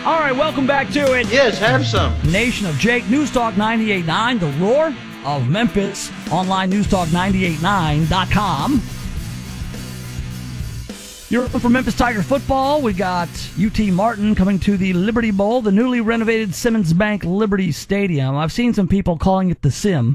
All right, welcome back to it. Yes, have some. Nation of Jake, News Talk 98.9, the roar of Memphis. Online newstalk989.com. You're up for Memphis Tiger football. We got UT Martin coming to the Liberty Bowl, the newly renovated Simmons Bank Liberty Stadium. I've seen some people calling it the Sim.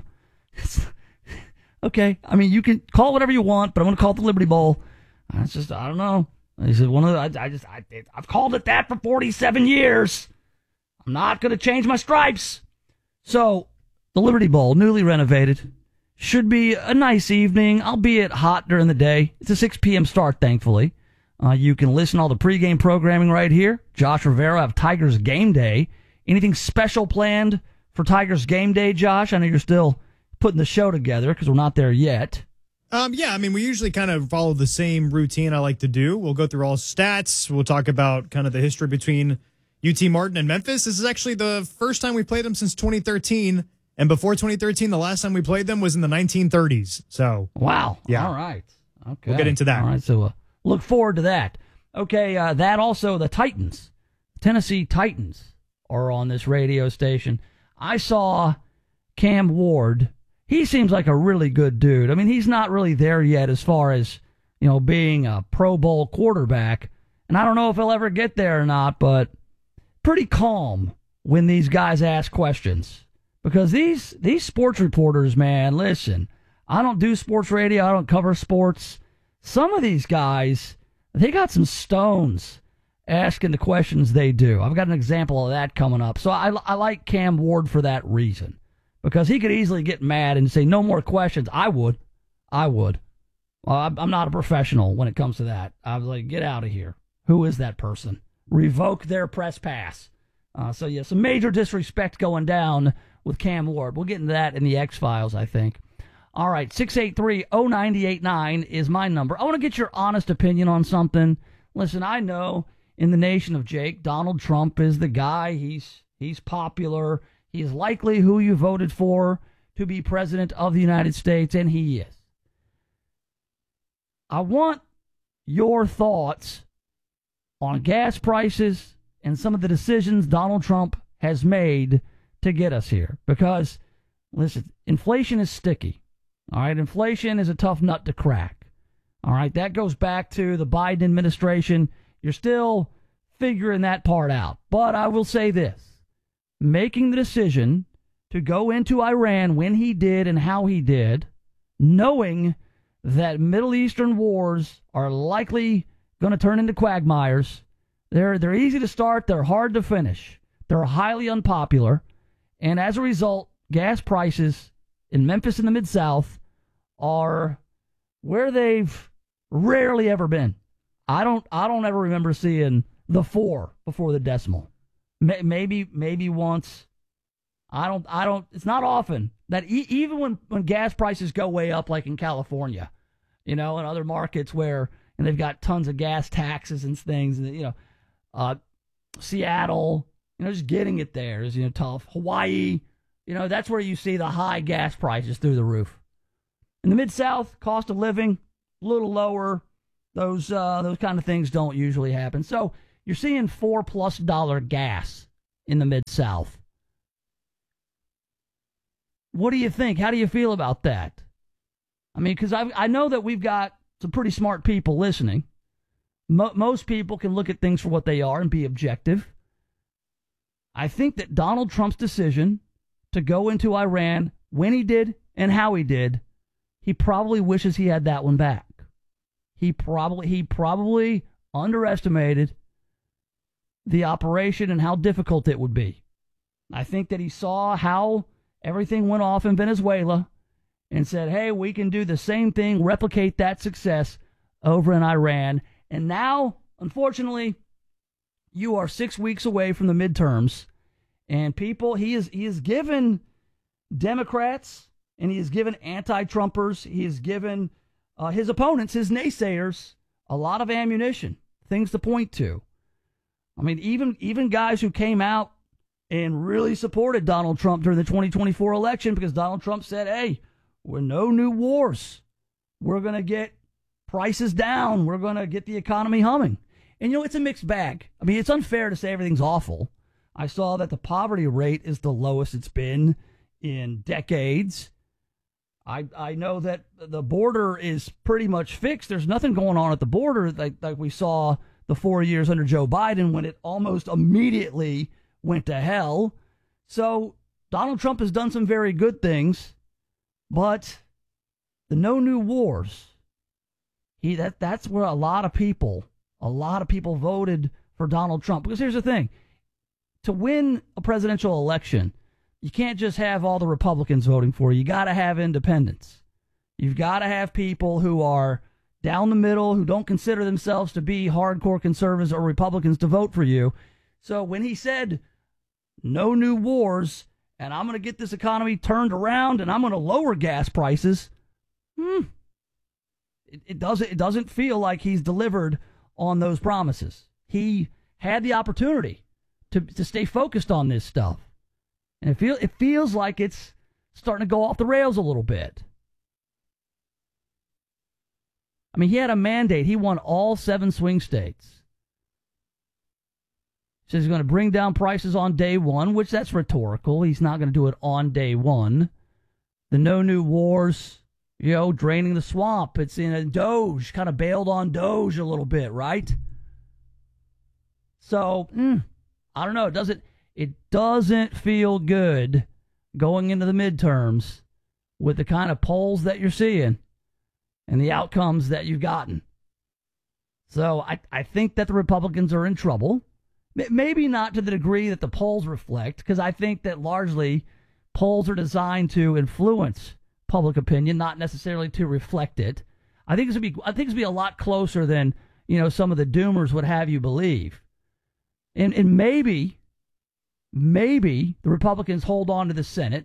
Okay, I mean, you can call it whatever you want, but I'm going to call it the Liberty Bowl. It's just, I don't know. This is one of the, I've called it that for 47 years. I'm not going to change my stripes. So, the Liberty Bowl, newly renovated, should be a nice evening, albeit hot during the day. It's a 6 p.m. start, thankfully. You can listen to all the pregame programming right here. Josh Rivera have Tigers Game Day. Anything special planned for Tigers Game Day, Josh? I know you're still putting the show together because we're not there yet. Yeah, I mean, we usually kind of follow the same routine I like to do. We'll go through all stats. We'll talk about kind of the history between UT Martin and Memphis. This is actually the first time we played them since 2013. And before 2013, the last time we played them was in the 1930s. So, wow. Yeah. All right. Okay. We'll get into that. All right. So, look forward to that. Okay. That also, the Titans, Tennessee Titans, are on this radio station. I saw Cam Ward. He seems like a really good dude. I mean, he's not really there yet as far as, being a Pro Bowl quarterback. And I don't know if he'll ever get there or not, but pretty calm when these guys ask questions. Because these sports reporters, man, listen, I don't do sports radio. I don't cover sports. Some of these guys, they got some stones asking the questions they do. I've got an example of that coming up. So I like Cam Ward for that reason. Because he could easily get mad and say, no more questions. I would. Well, I'm not a professional when it comes to that. I was like, get out of here. Who is that person? Revoke their press pass. So, yeah, some major disrespect going down with Cam Ward. We'll get into that in the X-Files, I think. All right, 683-0989 is my number. I want to get your honest opinion on something. Listen, I know in the nation of Jake, Donald Trump is the guy. He's popular. He is likely who you voted for to be president of the United States, and he is. I want your thoughts on gas prices and some of the decisions Donald Trump has made to get us here. Because, listen, inflation is sticky. All right, inflation is a tough nut to crack. All right, that goes back to the Biden administration. You're still figuring that part out. But I will say this. Making the decision to go into Iran when he did and how he did, knowing that Middle Eastern wars are likely going to turn into quagmires. They're easy to start. They're hard to finish. They're highly unpopular. And as a result, gas prices in Memphis and the Mid-South are where they've rarely ever been. I don't ever remember seeing the 4 before the decimal. Maybe once. I don't. It's not often that even when gas prices go way up, like in California, and other markets where and they've got tons of gas taxes and things, and Seattle, just getting it there is tough. Hawaii, that's where you see the high gas prices through the roof. In the Mid-South, cost of living a little lower. Those kind of things don't usually happen. So. You're seeing $4+ gas in the Mid-South. What do you think? How do you feel about that? I mean, because I know that we've got some pretty smart people listening. Most people can look at things for what they are and be objective. I think that Donald Trump's decision to go into Iran when he did and how he did, he probably wishes he had that one back. He probably underestimated the operation and how difficult it would be. I think that he saw how everything went off in Venezuela and said, hey, we can do the same thing, replicate that success over in Iran. And now, unfortunately, you are 6 weeks away from the midterms. And people, he has given Democrats and he has given anti-Trumpers, he has given his opponents, his naysayers, a lot of ammunition, things to point to. I mean, even guys who came out and really supported Donald Trump during the 2024 election because Donald Trump said, hey, we're no new wars. We're going to get prices down. We're going to get the economy humming. And, it's a mixed bag. I mean, it's unfair to say everything's awful. I saw that the poverty rate is the lowest it's been in decades. I know that the border is pretty much fixed. There's nothing going on at the border like we saw the 4 years under Joe Biden when it almost immediately went to hell. So Donald Trump has done some very good things, but the no new wars, that's where a lot of people voted for Donald Trump. Because here's the thing. To win a presidential election, you can't just have all the Republicans voting for you. You got to have independents. You've got to have people who are down the middle, who don't consider themselves to be hardcore conservatives or Republicans to vote for you. So when he said, no new wars, and I'm going to get this economy turned around, and I'm going to lower gas prices, it doesn't feel like he's delivered on those promises. He had the opportunity to stay focused on this stuff. And it feels like it's starting to go off the rails a little bit. I mean, he had a mandate. He won all 7 swing states. He says he's going to bring down prices on day one, which that's rhetorical. He's not going to do it on day one. The no new wars, draining the swamp. It's in a Doge, kind of bailed on Doge a little bit, right? So, I don't know. It doesn't feel good going into the midterms with the kind of polls that you're seeing and the outcomes that you've gotten. So I think that the Republicans are in trouble. Maybe not to the degree that the polls reflect, because I think that largely polls are designed to influence public opinion, not necessarily to reflect it. I think it's going to be a lot closer than, some of the doomers would have you believe. And maybe the Republicans hold on to the Senate.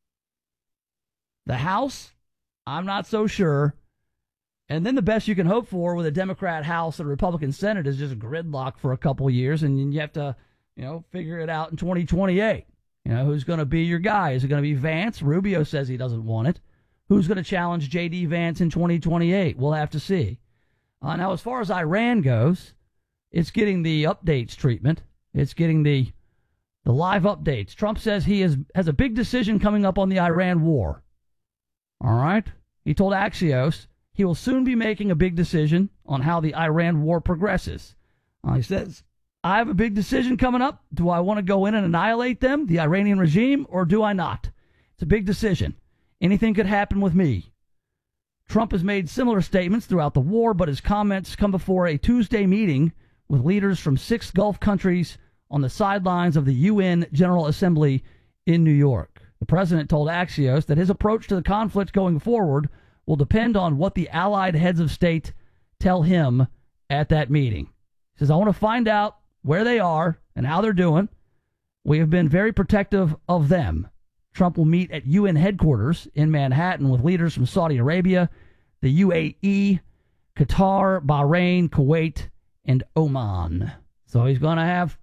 The House, I'm not so sure. And then the best you can hope for with a Democrat House and a Republican Senate is just gridlock for a couple of years, and you have to, figure it out in 2028. Who's going to be your guy? Is it going to be Vance? Rubio says he doesn't want it. Who's going to challenge J.D. Vance in 2028? We'll have to see. Now, as far as Iran goes, it's getting the updates treatment. It's getting the live updates. Trump says he has a big decision coming up on the Iran war. All right? He told Axios he will soon be making a big decision on how the Iran war progresses. He says, I have a big decision coming up. Do I want to go in and annihilate them, the Iranian regime, or do I not? It's a big decision. Anything could happen with me. Trump has made similar statements throughout the war, but his comments come before a Tuesday meeting with leaders from 6 Gulf countries on the sidelines of the UN General Assembly in New York. The president told Axios that his approach to the conflict going forward will depend on what the allied heads of state tell him at that meeting. He says, I want to find out where they are and how they're doing. We have been very protective of them. Trump will meet at UN headquarters in Manhattan with leaders from Saudi Arabia, the UAE, Qatar, Bahrain, Kuwait, and Oman. So he's going to have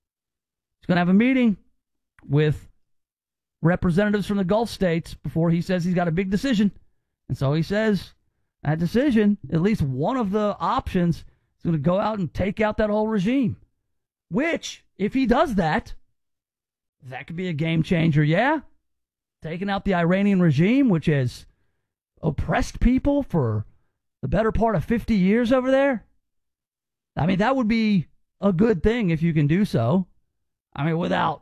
a meeting with representatives from the Gulf states before he says he's got a big decision. And so he says that decision, at least one of the options, is going to go out and take out that whole regime. Which, if he does that, that could be a game changer, yeah? Taking out the Iranian regime, which has oppressed people for the better part of 50 years over there. I mean, that would be a good thing if you can do so. I mean, without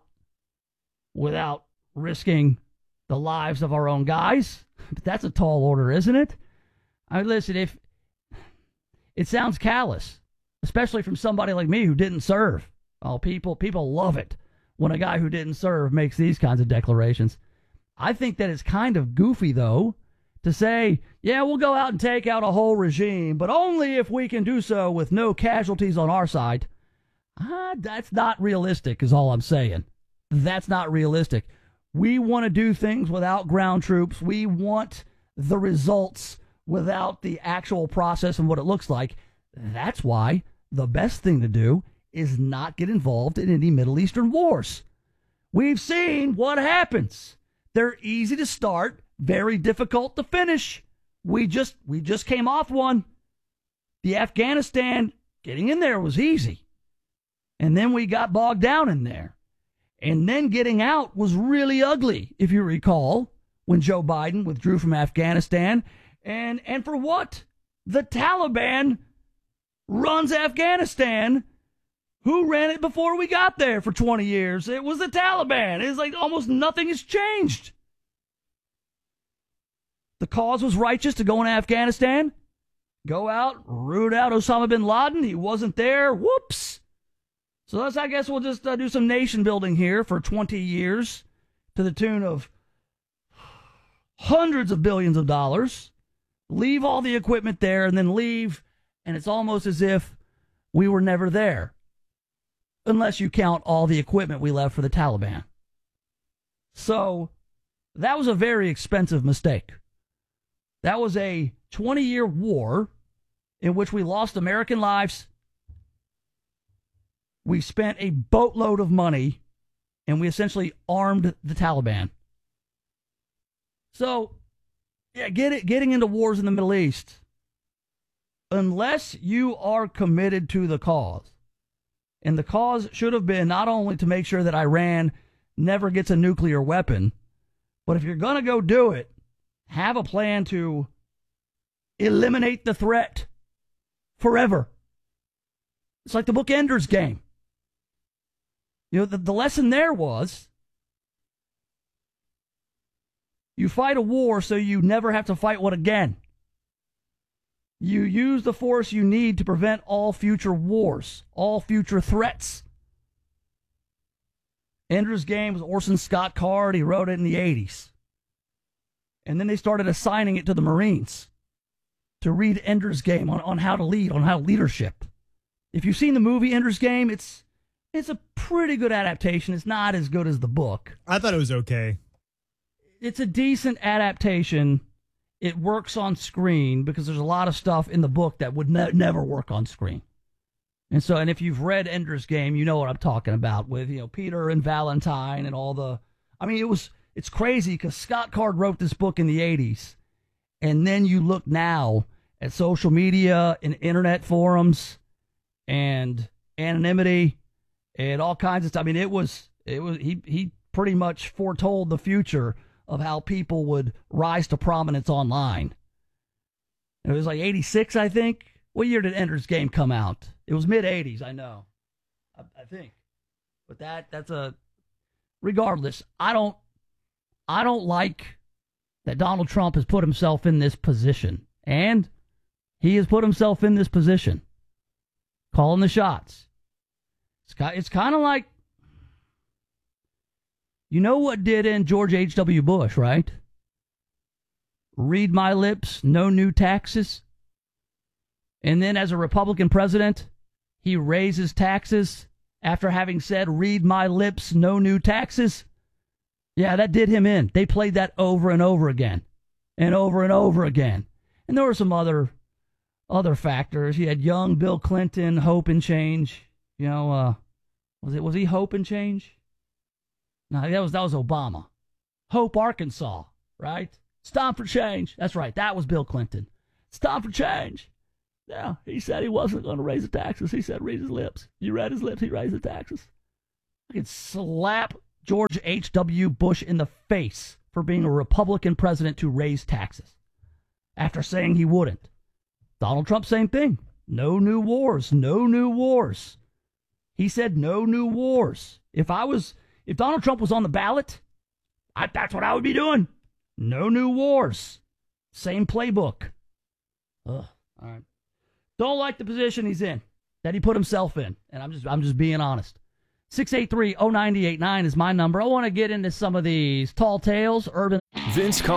risking the lives of our own guys. But that's a tall order, isn't it? I mean, listen, if it sounds callous, especially from somebody like me who didn't serve. Oh, people love it when a guy who didn't serve makes these kinds of declarations. I think that it's kind of goofy, though, to say, yeah, we'll go out and take out a whole regime, but only if we can do so with no casualties on our side. That's not realistic, is all I'm saying. That's not realistic. We want to do things without ground troops. We want the results without the actual process and what it looks like. That's why the best thing to do is not get involved in any Middle Eastern wars. We've seen what happens. They're easy to start, very difficult to finish. We just came off one. The Afghanistan Getting in there was easy. And then we got bogged down in there. And then getting out was really ugly, if you recall, when Joe Biden withdrew from Afghanistan. And for what? The Taliban runs Afghanistan. Who ran it before we got there for 20 years? It was the Taliban. It's like almost nothing has changed. The cause was righteous to go in Afghanistan. Go out, root out Osama bin Laden. He wasn't there. Whoops. So I guess we'll just do some nation building here for 20 years to the tune of hundreds of billions of dollars. Leave all the equipment there and then leave. And it's almost as if we were never there. Unless you count all the equipment we left for the Taliban. So that was a very expensive mistake. That was a 20-year war in which we lost American lives. We spent a boatload of money, and we essentially armed the Taliban. So, yeah, getting into wars in the Middle East, unless you are committed to the cause, and the cause should have been not only to make sure that Iran never gets a nuclear weapon, but if you're going to go do it, have a plan to eliminate the threat forever. It's like the book Ender's Game. You know, the lesson there was you fight a war so you never have to fight one again. You use the force you need to prevent all future wars, all future threats. Ender's Game was Orson Scott Card. He wrote it in the 80s. And then they started assigning it to the Marines to read Ender's Game on how to lead, on how leadership. If you've seen the movie Ender's Game, it's a pretty good adaptation. It's not as good as the book. I thought it was okay. It's a decent adaptation. It works on screen because there's a lot of stuff in the book that would never work on screen. And if you've read Ender's Game, you know what I'm talking about with, Peter and Valentine and all the, it's crazy because Scott Card wrote this book in the 80s. And then you look now at social media and internet forums and anonymity and all kinds of stuff. He pretty much foretold the future of how people would rise to prominence online. And it was like 86, I think. What year did Ender's Game come out? It was mid-80s, I know. I think. But that's regardless, I don't like that Donald Trump has put himself in this position. And he has put himself in this position. Calling the shots. It's kind of like, you know what did in George H.W. Bush, right? Read my lips, no new taxes. And then as a Republican president, he raises taxes after having said, read my lips, no new taxes. Yeah, that did him in. They played that over and over again. And over and over again. And there were some other factors. You had young Bill Clinton, hope and change. Was he hope and change? No, that was Obama. Hope, Arkansas, right? It's time for change. That's right. That was Bill Clinton. It's time for change. Yeah, he said he wasn't going to raise the taxes. He said, read his lips. You read his lips, he raised the taxes. I could slap George H.W. Bush in the face for being a Republican president to raise taxes after saying he wouldn't. Donald Trump, same thing. No new wars. No new wars. He said no new wars. If Donald Trump was on the ballot, that's what I would be doing. No new wars. Same playbook. Ugh. All right. Don't like the position he's in, that he put himself in. And I'm just being honest. 683-0989 is my number. I want to get into some of these tall tales, urban. Vince